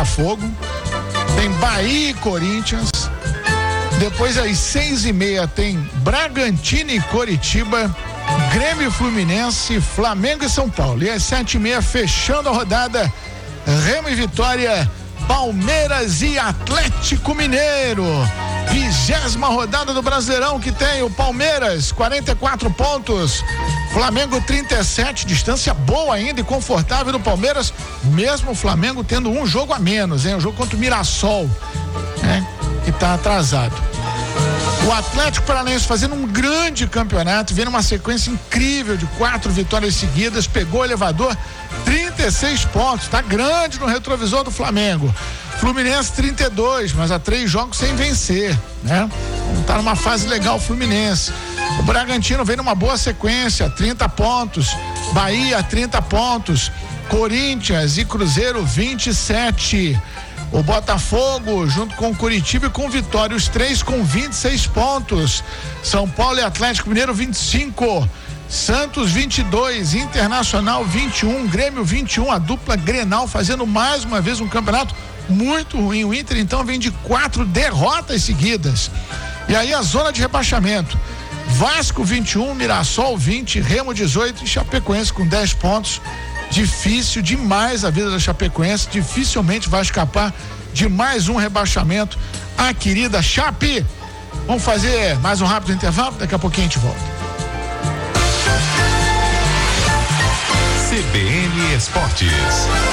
Botafogo, tem Bahia e Corinthians, depois às 6h30 tem Bragantino e Coritiba, Grêmio e Fluminense, Flamengo e São Paulo. E às 7h30, fechando a rodada, Remo e Vitória, Palmeiras e Atlético Mineiro. 20ª rodada do Brasileirão, que tem o Palmeiras 44 pontos, Flamengo 37, distância boa ainda e confortável do Palmeiras, mesmo o Flamengo tendo um jogo a menos, hein? O jogo contra o Mirassol, né? Que tá atrasado. O Atlético Paranaense fazendo um grande campeonato, vendo uma sequência incrível de 4 vitórias seguidas, pegou o elevador, 36 pontos, tá grande no retrovisor do Flamengo. Fluminense 32, mas há 3 jogos sem vencer, né? Não tá numa fase legal o Fluminense. O Bragantino vem numa boa sequência, 30 pontos, Bahia 30 pontos, Corinthians e Cruzeiro 27. O Botafogo, junto com o Curitiba e com Vitória, os 3 com 26 pontos. São Paulo e Atlético Mineiro 25. Santos 22, Internacional 21, Grêmio 21, a dupla Grenal fazendo mais uma vez um campeonato muito ruim. O Inter então vem de 4 derrotas seguidas. E aí a zona de rebaixamento: Vasco 21, Mirassol 20, Remo 18 e Chapecoense com 10 pontos. Difícil demais a vida da Chapecoense, dificilmente vai escapar de mais um rebaixamento. A querida Chape. Vamos fazer mais um rápido intervalo, daqui a pouquinho a gente volta. CBN Esportes.